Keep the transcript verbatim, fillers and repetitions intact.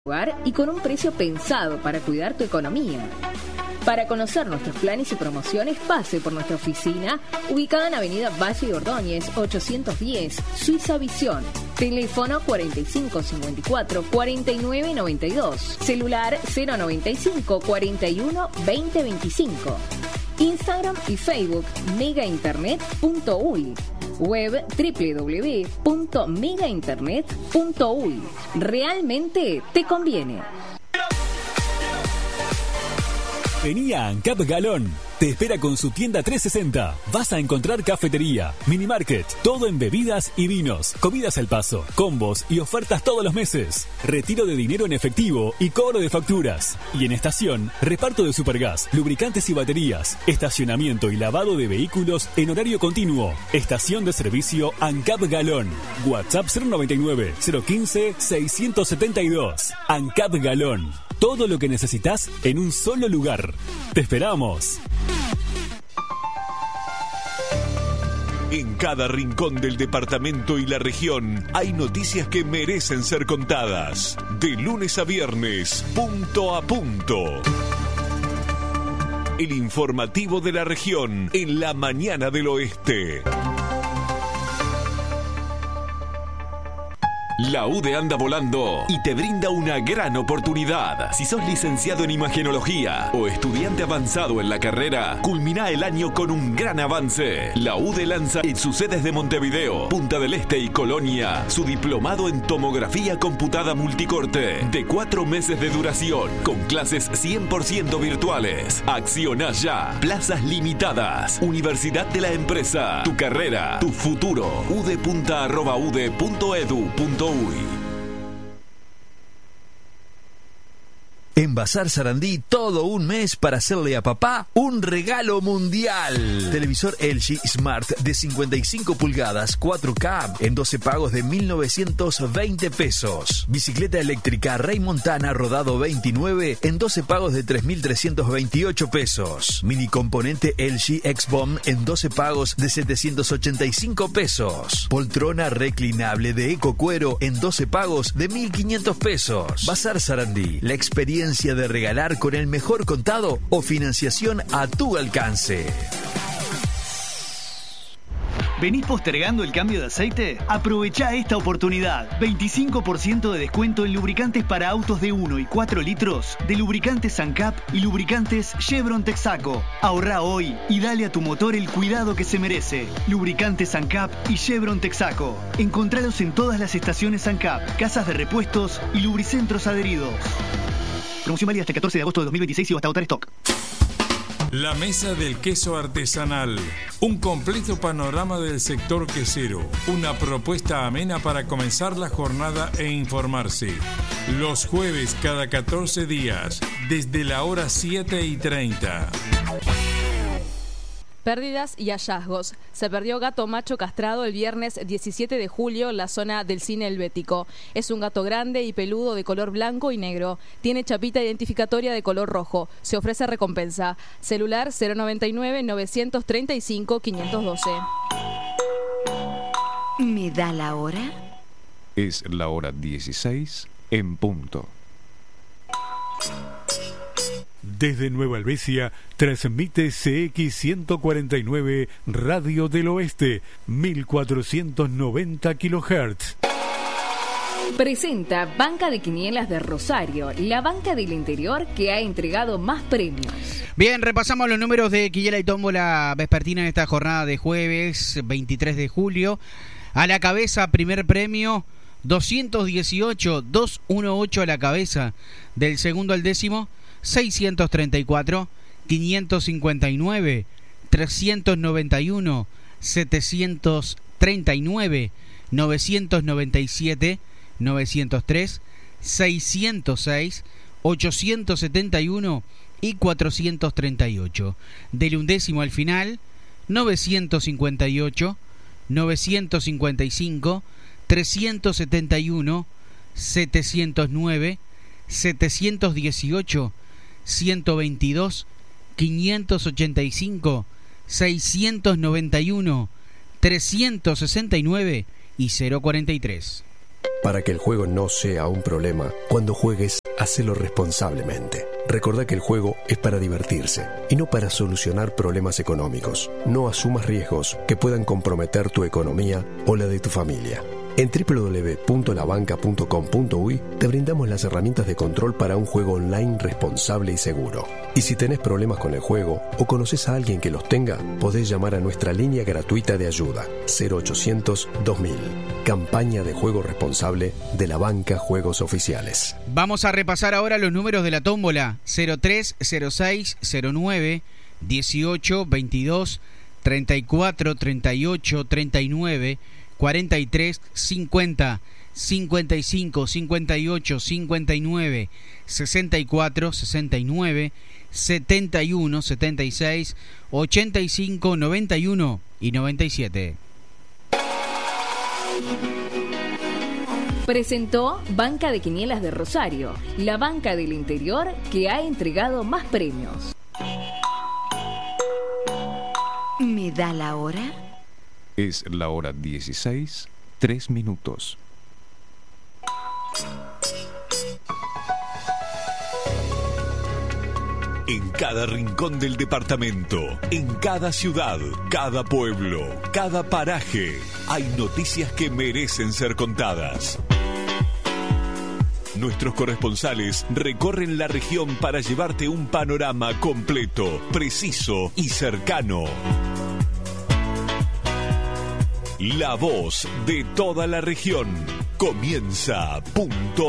y con un precio pensado para cuidar tu economía. Para conocer nuestros planes y promociones, pase por nuestra oficina, ubicada en Avenida Valle y Ordóñez, ochocientos diez, Suiza Visión. Teléfono cuarenta y cinco cincuenta y cuatro, cuarenta y nueve noventa y dos. Celular cero noventa y cinco, cuarenta y uno, veinte veinticinco. Instagram y Facebook megainternet punto uy. Web doble u doble u doble u punto megainternet punto uy. Realmente te conviene. Vení a ANCAP Galón. Te espera con su tienda trescientos sesenta. Vas a encontrar cafetería, mini market, todo en bebidas y vinos, comidas al paso, combos y ofertas todos los meses. Retiro de dinero en efectivo y cobro de facturas. Y en estación, reparto de supergas, lubricantes y baterías, estacionamiento y lavado de vehículos en horario continuo. Estación de servicio ANCAP Galón. WhatsApp cero noventa y nueve, cero quince, seiscientos setenta y dos. ANCAP Galón. Todo lo que necesitas en un solo lugar. ¡Te esperamos! En cada rincón del departamento y la región hay noticias que merecen ser contadas. De lunes a viernes, punto a punto. El informativo de la región en la mañana del oeste. La U D E anda volando y te brinda una gran oportunidad. Si sos licenciado en imagenología o estudiante avanzado en la carrera, culmina el año con un gran avance. La U D E lanza en sus sedes de Montevideo, Punta del Este y Colonia su diplomado en tomografía computada multicorte de cuatro meses de duración con clases cien por ciento virtuales. Acciona ya. Plazas limitadas. Universidad de la Empresa. Tu carrera, tu futuro. udepunta arroba ude punto edu punto uy. En Bazar Sarandí, todo un mes para hacerle a papá un regalo mundial. Televisor L G Smart de cincuenta y cinco pulgadas cuatro K en doce pagos de mil novecientos veinte pesos. Bicicleta eléctrica Rey Montana rodado veintinueve en doce pagos de tres mil trescientos veintiocho pesos. Mini componente L G X-Bomb en doce pagos de setecientos ochenta y cinco pesos. Poltrona reclinable de Eco Cuero en doce pagos de mil quinientos pesos. Bazar Sarandí, la experiencia de regalar con el mejor contado o financiación a tu alcance. ¿Venís postergando el cambio de aceite? Aprovecha esta oportunidad. veinticinco por ciento de descuento en lubricantes para autos de uno y cuatro litros de lubricantes ANCAP y lubricantes Chevron Texaco. Ahorrá hoy y dale a tu motor el cuidado que se merece. Lubricantes ANCAP y Chevron Texaco. Encontralos en todas las estaciones ANCAP, casas de repuestos y lubricentros adheridos. Promoción válida hasta el catorce de agosto de dos mil veintiséis y hasta agotar stock. La Mesa del Queso Artesanal. Un completo panorama del sector quesero. Una propuesta amena para comenzar la jornada e informarse. Los jueves cada catorce días, desde la hora siete y treinta. Pérdidas y hallazgos. Se perdió gato macho castrado el viernes diecisiete de julio en la zona del Cine Helvético. Es un gato grande y peludo de color blanco y negro. Tiene chapita identificatoria de color rojo. Se ofrece recompensa. Celular cero noventa y nueve, novecientos treinta y cinco, quinientos doce. ¿Me da la hora? Es la hora dieciséis en punto. Desde Nueva Helvecia transmite C X ciento cuarenta y nueve Radio del Oeste, mil cuatrocientos noventa kilohertz. Presenta Banca de Quinielas de Rosario, la banca del interior que ha entregado más premios. Bien, repasamos los números de Quiniela y Tómbola vespertina en esta jornada de jueves veintitrés de julio. A la cabeza, primer premio, doscientos dieciocho, doscientos dieciocho a la cabeza. Del segundo al décimo, seiscientos treinta y cuatro, quinientos cincuenta y nueve, trescientos noventa y uno, setecientos treinta y nueve, novecientos noventa y siete, novecientos tres, seiscientos seis, ochocientos setenta y uno y cuatrocientos treinta y ocho. Del undécimo al final, novecientos cincuenta y ocho, novecientos cincuenta y cinco, trescientos setenta y uno, setecientos nueve, setecientos dieciocho, ciento veintidós, quinientos ochenta y cinco, seiscientos noventa y uno, trescientos sesenta y nueve y cero cuarenta y tres. Para que el juego no sea un problema, cuando juegues, hacelo responsablemente. Recordá que el juego es para divertirse y no para solucionar problemas económicos. No asumas riesgos que puedan comprometer tu economía o la de tu familia. En doble u doble u doble u punto la banca punto com punto uy te brindamos las herramientas de control para un juego online responsable y seguro. Y si tenés problemas con el juego o conoces a alguien que los tenga, podés llamar a nuestra línea gratuita de ayuda cero ochocientos dos mil. Campaña de juego responsable de la Banca Juegos Oficiales. Vamos a repasar ahora los números de la tómbola. Cero tres, cero seis, cero nueve, dieciocho, veintidós, treinta y cuatro, treinta y ocho, treinta y nueve, cuarenta y tres, cincuenta, cincuenta y cinco, cincuenta y ocho, cincuenta y nueve, sesenta y cuatro, sesenta y nueve, setenta y uno, setenta y seis, ochenta y cinco, noventa y uno y noventa y siete. Presentó Banca de Quinielas de Rosario, la banca del interior que ha entregado más premios. ¿Me da la hora? Es la hora dieciséis, tres minutos. En cada rincón del departamento, en cada ciudad, cada pueblo, cada paraje, hay noticias que merecen ser contadas. Nuestros corresponsales recorren la región para llevarte un panorama completo, preciso y cercano. La voz de toda la región comienza punto